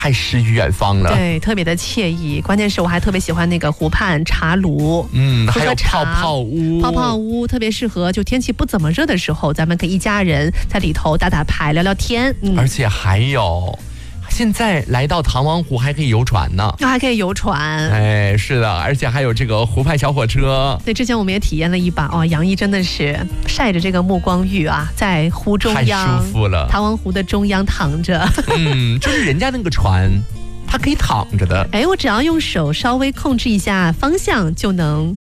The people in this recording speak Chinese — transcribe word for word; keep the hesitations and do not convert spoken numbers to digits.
太诗与远方了。 对，特别的惬意。关键是我还特别喜欢那个湖畔茶炉， 嗯，还有喝喝茶泡泡屋， 泡泡屋特别适合就天气不怎么热的时候，咱们可以一家人在里头打打牌、聊聊天。嗯， 而且还有。现在来到唐王湖还可以游船呢， 还可以游船， 哎，是的，而且还有这个湖畔小火车。 对，之前我们也体验了一把哦，杨毅真的是晒着这个目光浴啊，在湖中央， 太舒服了， 唐王湖的中央躺着。 嗯，就是人家那个船，它可以躺着的。 哎，我只要用手稍微控制一下方向，就能